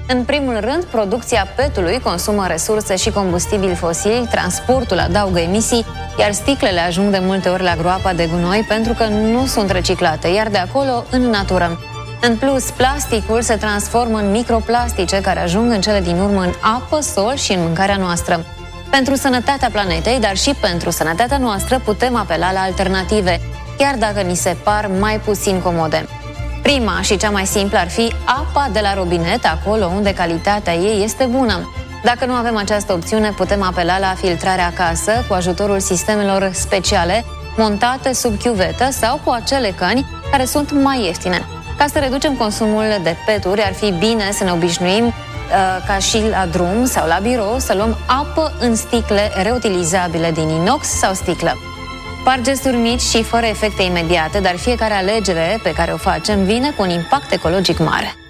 În primul rând, producția petului consumă resurse și combustibili fosili, transportul adaugă emisii, iar sticlele ajung de multe ori la groapa de gunoi pentru că nu sunt reciclate, iar de acolo în natură. În plus, plasticul se transformă în microplastice care ajung în cele din urmă în apă, sol și în mâncarea noastră. Pentru sănătatea planetei, dar și pentru sănătatea noastră, putem apela la alternative, chiar dacă ni se par mai puțin comode. Prima și cea mai simplă ar fi apa de la robinet, acolo unde calitatea ei este bună. Dacă nu avem această opțiune, putem apela la filtrarea acasă cu ajutorul sistemelor speciale montate sub chiuvetă sau cu acele căni care sunt mai ieftine. Ca să reducem consumul de peturi, ar fi bine să ne obișnuim ca și la drum sau la birou să luăm apă în sticle reutilizabile din inox sau sticlă. Par gesturi mici și fără efecte imediate, dar fiecare alegere pe care o facem vine cu un impact ecologic mare.